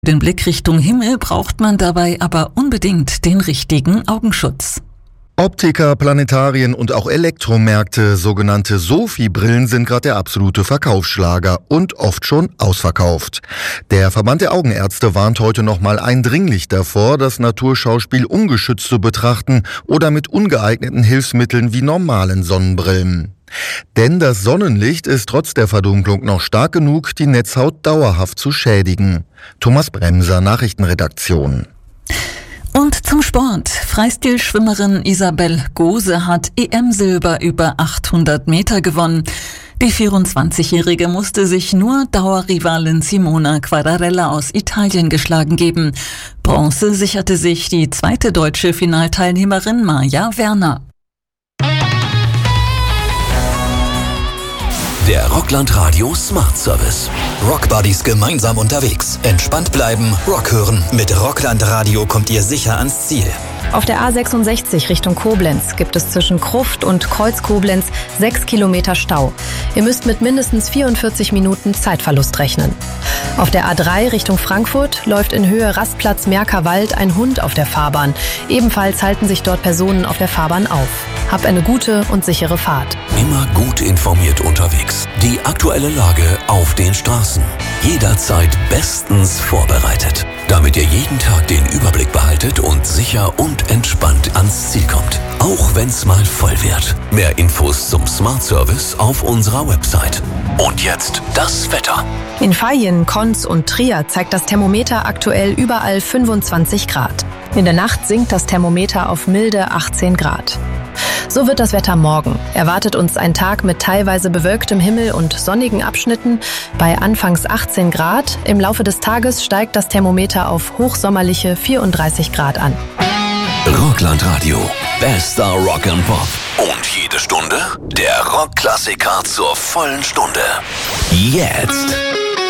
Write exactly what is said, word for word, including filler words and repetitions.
Den Blick Richtung Himmel braucht man dabei aber unbedingt den richtigen Augenschutz. Optiker, Planetarien und auch Elektromärkte, sogenannte Sophie-Brillen, sind gerade der absolute Verkaufsschlager und oft schon ausverkauft. Der Verband der Augenärzte warnt heute nochmal eindringlich davor, das Naturschauspiel ungeschützt zu betrachten oder mit ungeeigneten Hilfsmitteln wie normalen Sonnenbrillen. Denn das Sonnenlicht ist trotz der Verdunklung noch stark genug, die Netzhaut dauerhaft zu schädigen. Thomas Bremser, Nachrichtenredaktion. Und zum Sport. Freistilschwimmerin Isabel Gose hat E M-Silber über achthundert Meter gewonnen. Die vierundzwanzigjährige musste sich nur Dauerrivalin Simona Quadarella aus Italien geschlagen geben. Bronze sicherte sich die zweite deutsche Finalteilnehmerin Maja Werner. Der Rockland Radio Smart Service. Rockbuddies gemeinsam unterwegs. Entspannt bleiben, Rock hören. Mit Rockland Radio kommt ihr sicher ans Ziel. Auf der A sechsundsechzig Richtung Koblenz gibt es zwischen Krufft und Kreuz Koblenz sechs Kilometer Stau. Ihr müsst mit mindestens vierundvierzig Minuten Zeitverlust rechnen. Auf der A drei Richtung Frankfurt läuft in Höhe Rastplatz Merkerwald ein Hund auf der Fahrbahn. Ebenfalls halten sich dort Personen auf der Fahrbahn auf. Habt eine gute und sichere Fahrt. Immer gut informiert unterwegs. Die aktuelle Lage auf den Straßen. Jederzeit bestens vorbereitet. Damit ihr jeden Tag den Überblick behaltet und sicher und entspannt ans Ziel kommt. Auch wenn's mal voll wird. Mehr Infos zum Smart Service auf unserer Website. Und jetzt das Wetter. In Vaihingen, Konz und Trier zeigt das Thermometer aktuell überall fünfundzwanzig Grad. In der Nacht sinkt das Thermometer auf milde achtzehn Grad. So wird das Wetter morgen. Erwartet uns ein Tag mit teilweise bewölktem Himmel und sonnigen Abschnitten bei anfangs achtzehn Grad. Im Laufe des Tages steigt das Thermometer auf hochsommerliche vierunddreißig Grad an. Rockland Radio. Bester Rock and Pop. Und jede Stunde der Rockklassiker zur vollen Stunde. Jetzt.